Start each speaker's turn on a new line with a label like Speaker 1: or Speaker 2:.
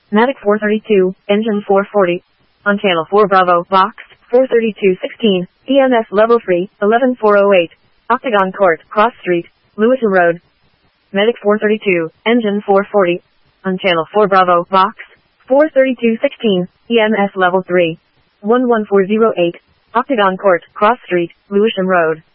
Speaker 1: Matic 432, engine 440. On channel 4 Bravo, box, 43216, EMS level 3, 11408. Octagon Court, Cross Street, Lewisham Road. Medic 432, engine 440. On channel 4 Bravo, box, 43216, EMS level 3, 11408. Octagon Court, Cross Street, Lewisham Road.